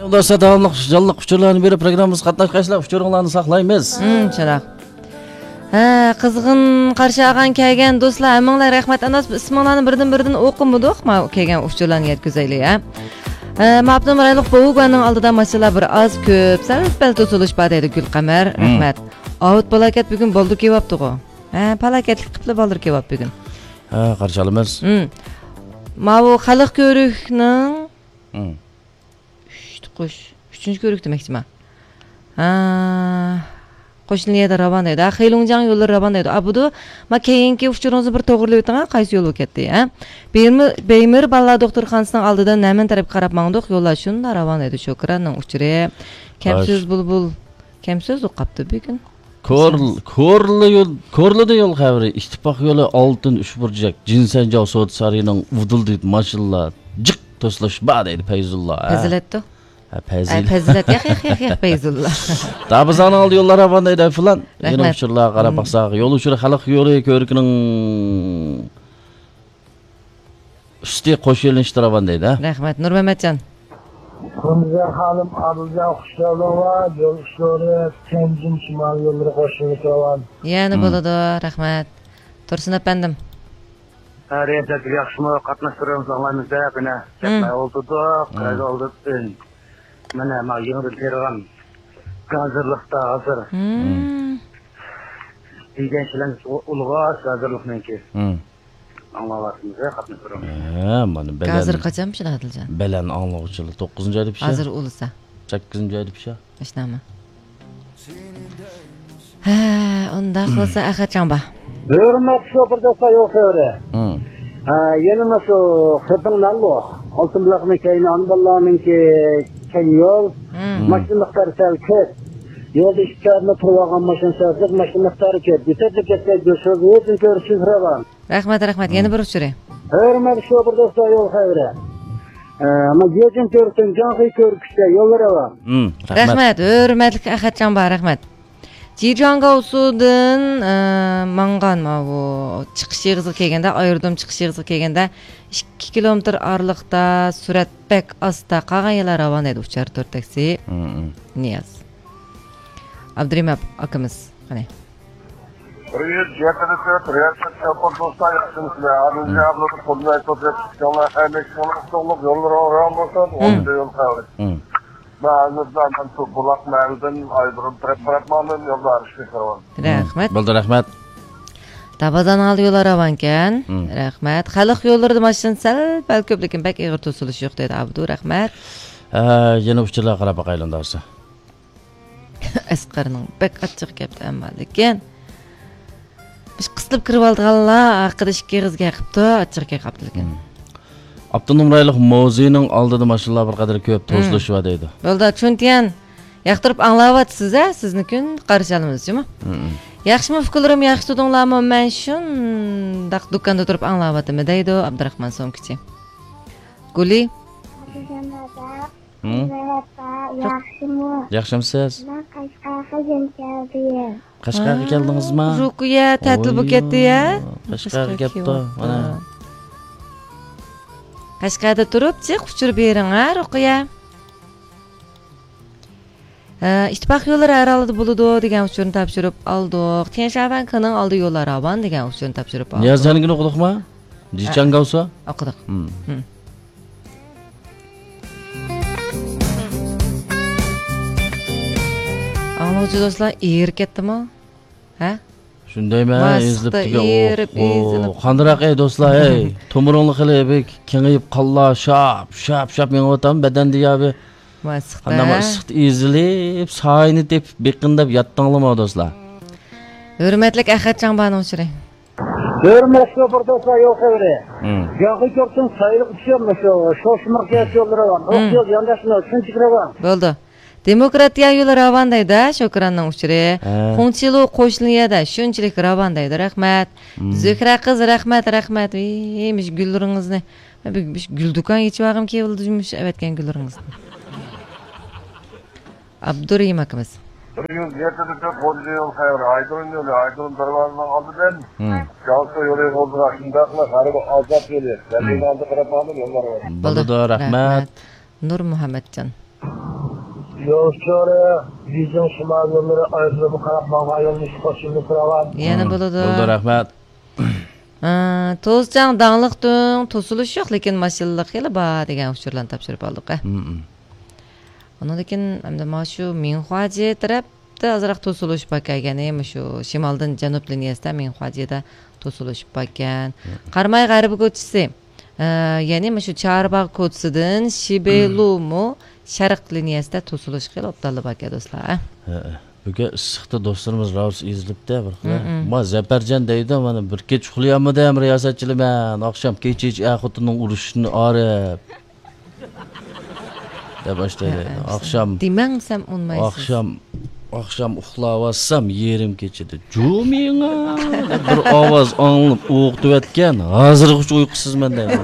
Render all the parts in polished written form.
Dostlar davamlı canlıq uçurlarını berip programımız qatnaşqayslar uçurlarını saqlaymiz. Çaraq. Qizg'in qarshi olgan kelgan do'stlar, hammanglar rahmat. Anas isminglarni birdan o'qimidik, ma kelgan uçurlarni yetkazaylik, ha. Ma'bdum rayliq bo'g'aning oldida masala bir oz ko'p, sal to'silish bor edi Gulqamar, rahmat. Avut palakat bugun bo'ldi kelyapti-ku. Palakatlik qilib bo'ldi kelyapti bugun. Qarshi olamiz. Ma bu xalq ko'rikning 3-cü ko'rik demoqchiman. Qo'shniyada ravon edi. Xeylongjang yo'llar ravon edi. Abudu ma keyingi uchuringizni bir to'g'rilab o'tgan, qaysi yo'l ketdi, ha? Beymir balla doktorxonasining oldida namin taraf qarab mangdiq, yo'llar shunda ravon edi. Shukranning uchuri. Kamsiz bulbul. Kamsiz o'qapti bugun. Ko'rlida yo'l xavri, ittifoq yo'li oltin 3 burjak, Jinsanjo Sud sarining vudildi mashallah. Jiq to'slash bad edi Fayzullah. Fazilatda. Fazilat ya Fayzullah. Tabızan aldı yollara bandaydı falan. Yine uçurlar qarab baxsaq, yol uçuru xalq yolu ko'rikning üstü qo'shilishlar bandaydı. Rahmat Nurmamatjon. Kunzer Hanım adılca Xuşalova, yol uçları Tenzin Şimal yolları qo'shilishlar. Yani bo'ladi, rahmat. Tursun efendim. Reyhat yaxshimi qatnashtiramiz Allah'ımızda bana. Chaqmay olduq, qayda olduq. Mana ma yig'ib tergan hozirlikda hozir. Deganchilarimiz ulg'ash hozirlikniki. Anglayapsizmi? Qatnashtiramiz. Mana bilan. Hozir qachon pishadi Adiljon? Bilan anglovchilar 9-oyda pishadi. Hozir ulsa. 8-oyda pishadi. Ishnami? Unda qilsa Ahadjonba. Hurmatli sho'pirdoshlar yo'qore. Yana shu xabarlarni oltin buloqni keyin Anballarninki yol, mashina miqdori sal ko'p. Yo'lda ishlarni turgan mashinalar, mashina miqdori ko'p. Bitta ketdi, shu o'zini ko'rishingiz ravon. Rahmat, yana bir uchuring. Hurmatli sho'pirdoshlar yo'l xayri. Ama yejin ko'rsin, jonqiy ko'rishda yo'llar ravon. Rahmat, hurmatli Ahadjonba, rahmat. Jijonga usudun mangan ma bu chiqish yig'izi kelganda, ayirdim chiqish yig'izi kelganda 2 kilometr ariqda surat bek asta qolgan yerlar ravon edi uchar 4 taksi. Niyaz. Abdurimap akamiz, qani. Привет, привет, dostlar, yaxshimisiz? Adiljon ablaga qo'lni aytib chiqqanlar, xayrli yo'llar ravon bo'lsin, o'nda yo'l xavri. Bazıdan bulak mevden aydırım trepmanın yollar işliyor. Rahmat. Bo'ldi, rahmat. Tabadan al yo'llar avankan. Rahmat. Xalq yo'llarida mashin sal balko'p lekin bak ig'ir to'silish yo'q dedi Abdu, rahmat. Yana uchilar qarab baqaylan darsa. Asqarning bak achchiq gapdi amma lekin biz qisilib kirib oldiganlar haqida ikki qizga qilibdi, achchiq gapdi lekin. Abdunum rayliq muzeyning oldida mashallah bir qadar ko'p to'silish deydi. Bo'ldi, tushuntiyan. Yoqtirib anglayapsiz, sizni kun qarshi olamizmi? Yaxshimi fikrlarim yaxshi tudinglarmi? Men shundaq do'konda turib anglayapman deydi Abdurahmon Somkichi. Guli. Yaxshimisiz? Qashqarga keldingizmi? Ruqiya ta'til bo'lib ketdi-ya. Qashqarga kelibdi. Mana Qashqarda turib, chiq uçurib bering, ha, Ruqiya. İttifoq yo'llari aralida bo'ladi degan uchurni topshirib oldik. Tienshabankaning oldi yo'llari ravon degan uchurni topshirib oldik. Niyozjoningni o'qidikmi? Jichangavsa? O'qidik. Anglovchi do'stlar, ketdimi? Ha? Shundaymi? Ezilib turgan. Qandiroq do'stlar, to'miringni qilib, kengayib qollar, shap men o'tam badan deyabi. Qandama issiq ezilib, sayni deb beqindab yatdinglarmi do'stlar? Hurmatli Ahadjonbaning uchiring. Hurmatli sho'pirdoshlar yo'q xavri. Yo'qi ko'rsin, sayliq uchun shoshmirga yo'llar ravon. Yo'q, yondashma, shunchalik ravon. Bo'ldi. Demokratiya yo'li ravon deydi, Shukranning uchiri. Qo'nchilo qo'shniyada shunchalik ravon deydi, rahmat. Zuhra qiz, rahmat. Mish gullaringizni. Mish gul do'kon yechib keldi, mish avatgan gullaringizni. Abdurim akamiz. Yerda qo'lni yo'l xayri, aydın darvozani oldidan. Jalsa yo'li bo'ldi, shundaqla qarib ozod yo'li. Zaminda qarab yo'llar bor. Bo'ldi, rahmat. Nur Muhammadjon. Yolcuları, vizyon şimal yolları ayrıca bu kadar bağlı yolmuş koşullu kuravan. Yana buludu. Bo'ldi, rahmat. To'scan dağlıqdың, to'suluş yo'q, lekin mashinalik xeli bor degan uchurlarni topshirib oldik. Onu lekin hamda mana shu Minxuaji tarafda azroq to'suluş bo'lgan, ham shu shimoldan janub liniyasida Minxuajida to'suluş bo'lgan. Qarmay g'arbi ko'chisi, ya'ni mana shu Charbog' ko'chisidan Shibelu sharq liniyasida to'suluş xeli o'ttalib bo'lgan do'stlar. Bugun issiqda do'stlarimiz Raus izlibdi bir xil. Ma Zafarjon deydi, mana bir kech uxlayapmidam riyosatchiman, oqshom kech xotinning urushini orib. deb boshlaydi. Oqshom Demangsam unmaysiz. Oqshom uxlavassam yerim kechadi. Juminga bir ovoz anglab o'qitib atgan. Hozirgacha uyqusizman deydi.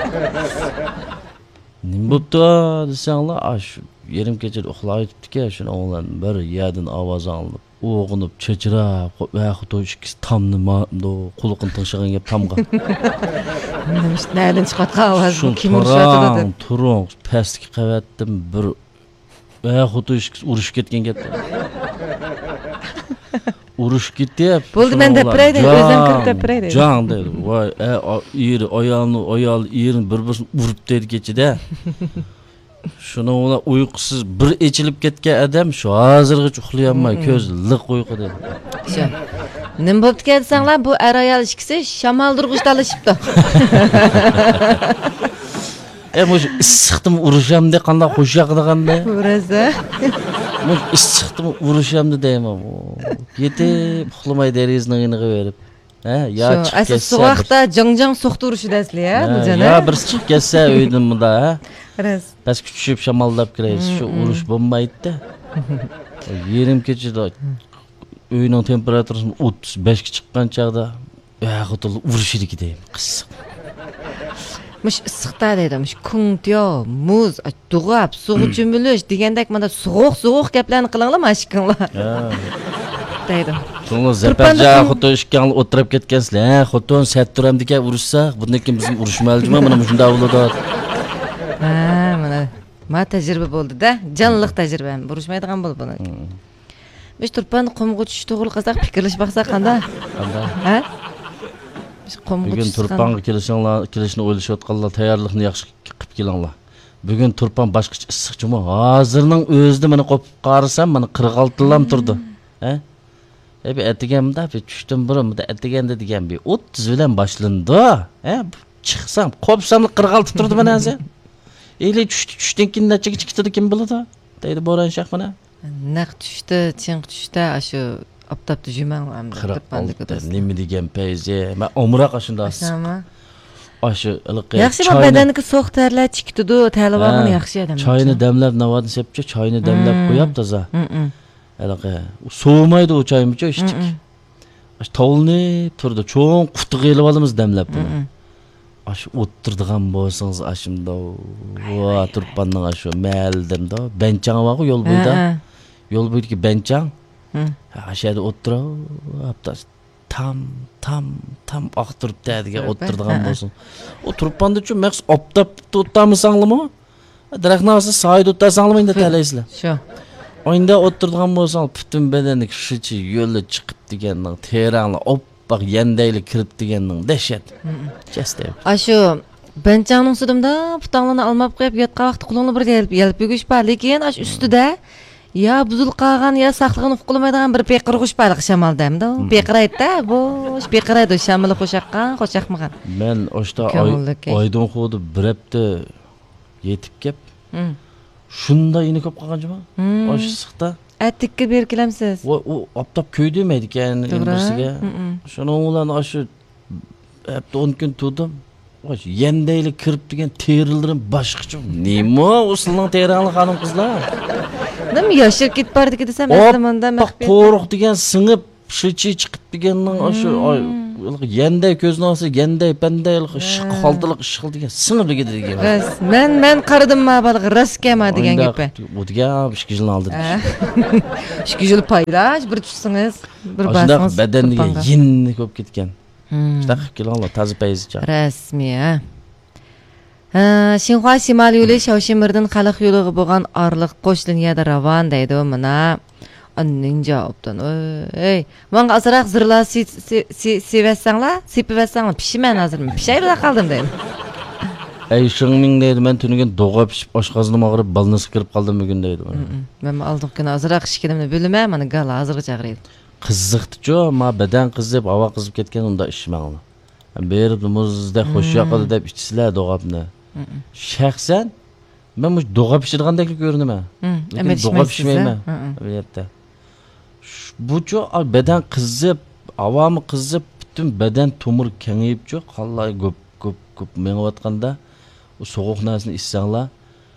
Nim bo'pti desanglar, shu yerim kechada uxlab yotibdi-ku, shuni o'g'lan bir yerdan ovoz anglab, o'g'inib, chechirab, vaqt o'shikis tamni quluqini tinshig'anga tamga. Nereden chiqatgan ovoz bu kim urishadi deb. Turong, pastki qavatdan bir vaqt o'shikis urush ketgan ketdi. Urush ketdi. Bo'ldi, men deb biraydi, o'zim kirib deb biraydi. Jon dedi. Voy, ayol yerini bir-birini urib dedi kechida. Shuni ular uyqusiz bir echilib ketgan odam shu hozirgacha uxlayolmay, ko'zi liq uyqu dedi. Shu. Nim bo'pti desanglar, bu ayol ikkisi shamoldurg'ich talashibdi. Mush issiqdim urushamda qanday qo'shaqda qanday? Burasi. Mush issiqdim urushamda deyman. Yetib uxlamay derizning yiniga berib. Ya chiqib ketsa. Asl so'qda jang so'qda urishi dasli-ya, bu jana. Ya bir chiqib ketsa uydan bunda, ha. Ras. Bas kuchib shamollab kiraysiz. Shu urush bo'lmaydi-da. Yerim kechida uyning temperaturasi 35 ga chiqqan chaqda, vaqt urishidiki deyman. Qissiq. Mush issiqda deydi, mush kungtyo, muz, dug'ab, suv cho'milish degandek mana so'g'uq gaplarni qilinglar, mashqinglar. Deydi. So'ngla Zafarja xotin ishkan o'tirib ketgansizlar. Xotin sat turam degan urushsak, bundan keyin bizim urushmalijmi? Mana shunday bo'ladi. Mana tajriba bo'ldi-da, jonliq tajriba. Urushmaydigan bo'ldi buni. Biz turpan qumga tush to'g'ri qilsak, fikrlash baqsak qanday? Ha? Bugun turpanga kelishni o'ylashayotganlar tayyorlikni yaxshi qilib kelinglar. Bugun turpan boshqacha issiqchimi? Hozirning o'zida meni qo'yib qarasam, mana 46 yillam turdi. Ha? Etigamda tushdim birimda etiganda degan bir 30 bilan boshlandi. Ha? Chiqsam, qopsam 46 turdi mana hozir. Eli tushdan keyin nechaga chiqdi kim biladi? Deydi Boran Shah mana. Naq tushdi, ching tushdi, shu aptapda juman amda. Nima degan payzi? Men umra qashunda. Shu ilqi. Yaxshi bu badaniki so'q terlar chiqdi-du, talabog'ini yaxshi adam. Choyni damlab navodni sepchi, choyni damlab qo'yib toza. Ilqi. So'maydi o choyimicha ichdik. Tovulni turdi, cho'ng qutiga elib olamiz damlab buni. Shu o'tirdigan bo'lsangiz ashimda va turpanning shu ma'ldimda benchang bor yo'l bo'yida. Yo'l bo'yidagi benchang. Shu yerda o'tirib, tam oqtirib degan o'tirdigan bo'lsin. O turpanda uchun maqs optab o'tamisanlarmi? Daraxtni olsa soyda o'tasanlarmi endi talaysizlar. Shu. Oyinda o'tirdigan bo'lsang, butun badanning shichi yo'lga chiqib deganning terangni bak yendeyli kirib deganning dehshat. Chastay. Shu benchangning sudimda putanglarni olmab qo'yib yotgan vaqt qo'lingni bir yelib yugish bor, lekin ustida ya buzil qolgan ya saqlig'ini uqilmaydigan bir peqirg'ish bor shamoldamda. Peqiraydi-da, bu peqiraydi shamili qo'shaqmagan. Men o'shda oydin xudi bir hafta yetib kep. Shunda ini ko'p qolganjimi? O'sha issiqda. Attikka berkilamsiz. O aptab köy demeydi ekan indisiga. Şunun ulan shu hafta 10 kun turdim. O'sha yendeyli kirib degan terilarim boshqacha. Nima usulning terangli xonim qizlar? Nima yashir ketib bordiki desam, aslida maxfiy. Qo'ruq degan singib shichi chiqib deganning o'sha yenday ko'zni olsa yenday panday xoldiliq ishqil degan singib degan. Ras, men qaradim ma balig'i raskama degan gapi. Bu degan 2 yil oldi. 2 yil paylash, bir tushsangiz, bir bassangiz. Badaniga yinni ko'p ketgan. Shunaqa kelinglar, toza payzicha. Rasmiy, ha. Xinhua Şimal yolu Şavşemir'den xalq yoluga bo'lgan orliq qo'sh liniyada ravon deydi mana. Anning javobdan. Ey, menga azroq zirla sevassanglar, sepivassanglar, pishiman hozir. Pishayroq qoldim deydi. Ey, shingning deydi, men tunigan do'g'a pishib oshqoznim og'rib, balnisi kirib qoldim bugun deydi. Men aldıq kuni azroq ishkinimni bilmay, mana gal hozirgacha ag'raydi. Qiziqdi-ku, ma badan qizib, havo qizib ketgan unda ishmanglar. Berib muzda xo'sh yoqadi deb ichsizlar do'g'abni. Shaxsan men bu do'g'a pishirgandek ko'rinaman. Lekin do'g'a pishmayman. Bu yerda. Bu-chu badan qizib, havomi qizib, butun badan tomir kengayibchu, qallay ko'p mengayotganda u sovuq narsani ichsanglar,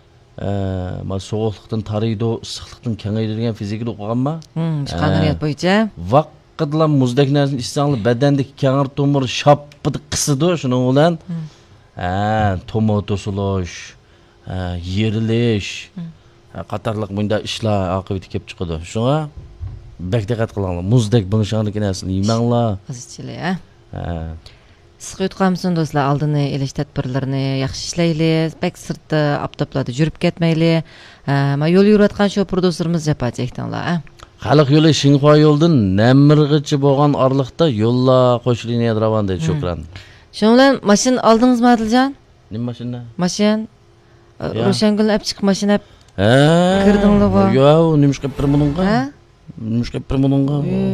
mana sovuqlikdan tariydi, issiqlikdan kengaydirgan fizikni o'qiganman. Qanday bo'yicha? Vaqtlar muzdek narsani ichsanglar, badandagi kengir tomir shappi qisidi, shuning bilan tomir to'silish, yerilish, qatorliq bunda ishlar oqibati kelib chiqadi. Shunga bak diqqat qilinglar. Muzdek bo'lishangdagi narsani yemanglar. Qiziqchilar, Siz qo'ytqamsin do'stlar, oldini elish tadbirlarini yaxshi ishlaylik, bak sirtda aptoplarda yurib ketmaylik. Men yo'l yurayotgan shu produserimiz japa chekdinglar, Xalq yo'li Xinhua yo'ldan Namirgacha bo'lgan orliqda yo'llar qo'sh liniyada ravon deydi, shukran. Shuning bilan mashina oldingizmi, Adiljon? Nima mashina? Mashina. Ro'shangul olib chiqib mashina kirdinglar-ku. Yo'q, nima qilib bir buningga? Nima qilib bir buningga?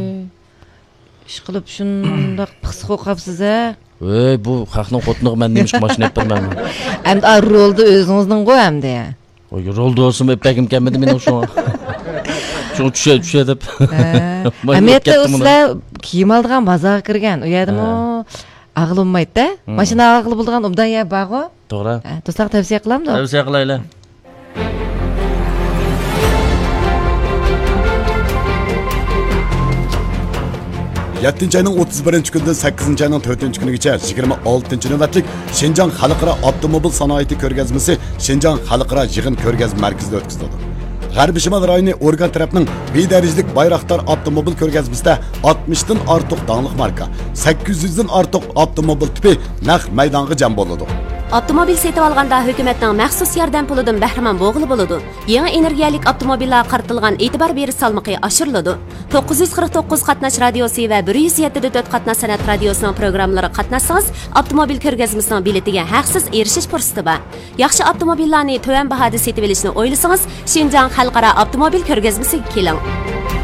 Ish qilib shundoq pixsiq o'qibsiz-a? Ey, bu xalqning qotiniga men nima mashina berman. Endi rolda o'zingizning qo'y endi. Oy, rolda olsam epagim kelmadi mening shu. Shu tusha deb. Ametda o'slar kiyim olgan bozorga kirgan. U yerdimi? Ag'ilmaydi-da. Mashina ag'ilib bo'lgan obdan ya bag'o. To'g'ri. Do'stlar tavsiya qilamdi? Tavsiya qilaylar. Yettinchi ayning 31 kunidan 8 ayning 4 kunigacha 26 navbatlik Şinjan Xalqaro avtomobil sanoati ko'rgazmasi Şinjan Xalqaro yig'in ko'rgazma markazida o'tkazildi. G'arbiy Shimol rayoni organ tarafining bedarajlik Bayroqtar avtomobil ko'rgazmasida 60 dan ortiq danglik marka, 800 dan ortiq avtomobil tipi naq maydonga jam bo'ladi. Avtomobil setib olganda hukumatning maxsus yordam pulidan bahramand bo'lg'ili bo'ladi. Yangi energiyalik avtomobillar qaratilgan e'tibor berish salmoqi oshiriladi. 949 qatnash radiosi va 107.4 qatnash san'at radiosining programmalari qatnashsangiz, avtomobil ko'rgazmasining biletiga haqsiz erishish fursati bor. Yaxshi avtomobillarni to'van bahoda setib olishni o'ylasangiz, Şinjan Xalqaro avtomobil ko'rgazmasiga keling.